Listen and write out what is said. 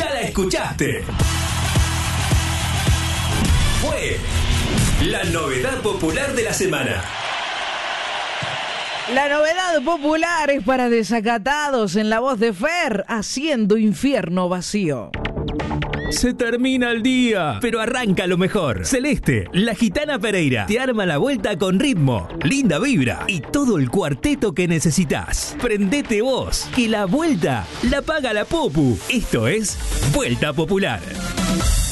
Ya la escuchaste. Fue la novedad popular de la semana. La novedad popular es para desacatados en la voz de Fer, haciendo infierno vacío. Se termina el día, pero arranca lo mejor. Celeste, la gitana Pereira, te arma la vuelta con ritmo, linda vibra y todo el cuarteto que necesitas. Prendete vos, que la vuelta la paga la Popu. Esto es Vuelta Popular.